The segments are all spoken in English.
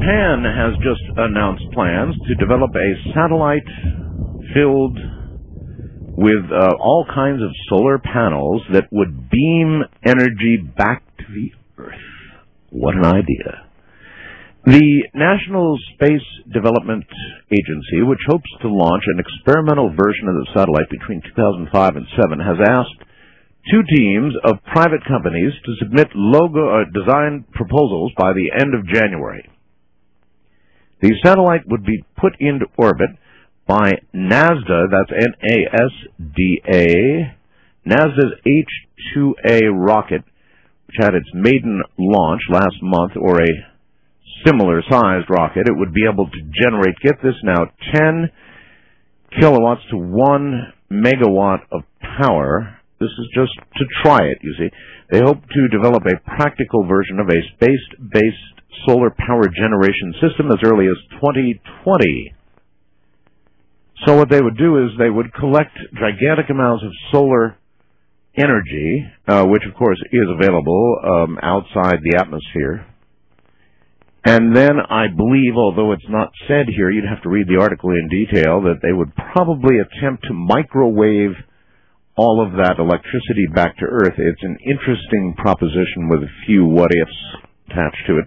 Japan has just announced plans to develop a satellite filled with all kinds of solar panels that would beam energy back to the Earth. What an idea. The National Space Development Agency, which hopes to launch an experimental version of the satellite between 2005 and 2007, has asked two teams of private companies to submit design proposals by the end of January. The satellite would be put into orbit by NASDA, that's N-A-S-D-A, NASDA's H-2A rocket, which had its maiden launch last month, or a similar-sized rocket. It would be able to generate, get this now, 10 kilowatts to 1 megawatt of power. This is just to try it, you see. They hope to develop a practical version of a space-based solar power generation system as early as 2020. So what they would do is they would collect gigantic amounts of solar energy, which of course is available outside the atmosphere. And then I believe, although it's not said here, you'd have to read the article in detail, that they would probably attempt to microwave all of that electricity back to Earth. It's an interesting proposition with a few what-ifs attached to it.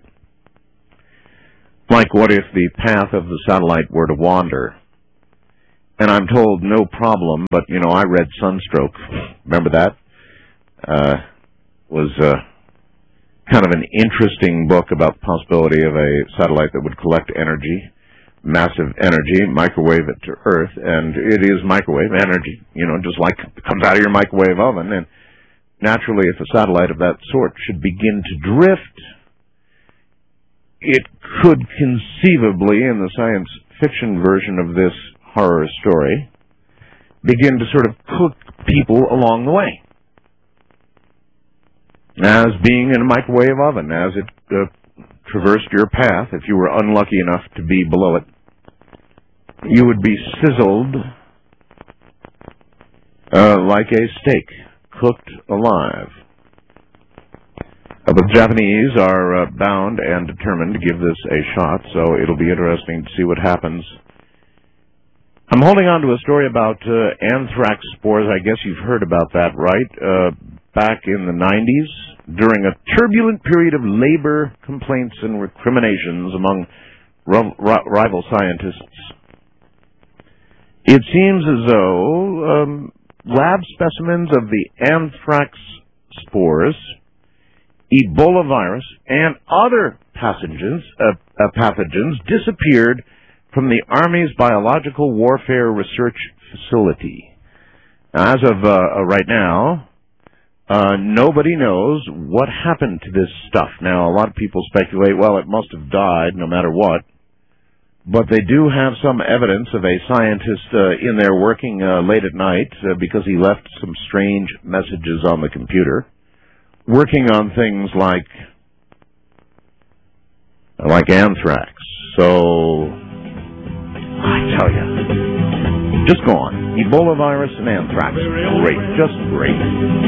Like, what if the path of the satellite were to wander? And I'm told no problem, but, you know, I read Sunstroke. Remember that? Was kind of an interesting book about the possibility of a satellite that would collect energy, massive energy, microwave it to Earth, and it is microwave energy, you know, just like it comes out of your microwave oven. And naturally, if a satellite of that sort should begin to drift, it could conceivably, in the science fiction version of this horror story, begin to sort of cook people along the way, as being in a microwave oven, as it traversed your path. If you were unlucky enough to be below it, you would be sizzled like a steak, cooked alive. But the Japanese are bound and determined to give this a shot, so it'll be interesting to see what happens. I'm holding on to a story about anthrax spores. I guess you've heard about that, right? Back in the 90s, during a turbulent period of labor complaints and recriminations among rival scientists, it seems as though lab specimens of the anthrax spores, Ebola virus, and other pathogens disappeared from the Army's Biological Warfare Research Facility. As of right now, nobody knows what happened to this stuff. Now, a lot of people speculate, well, it must have died no matter what. But they do have some evidence of a scientist in there working late at night because he left some strange messages on the computer, working on things like anthrax. So, I tell you, just go on. Ebola virus and anthrax. Great. Just great.